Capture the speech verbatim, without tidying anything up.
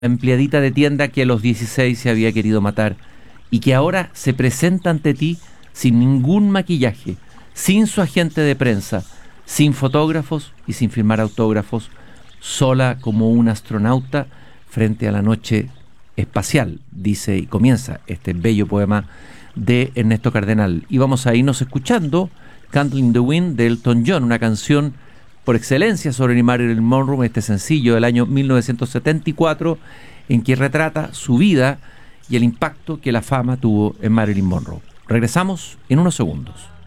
empleadita de tienda que a los dieciséis se había querido matar y que ahora se presenta ante ti sin ningún maquillaje, sin su agente de prensa, sin fotógrafos y sin firmar autógrafos, sola como un astronauta frente a la noche espacial, dice y comienza este bello poema de Ernesto Cardenal. Y vamos a irnos escuchando Candle in the Wind de Elton John, una canción por excelencia sobre Marilyn Monroe, este sencillo del año mil novecientos setenta y cuatro, en que retrata su vida y el impacto que la fama tuvo en Marilyn Monroe. Regresamos en unos segundos.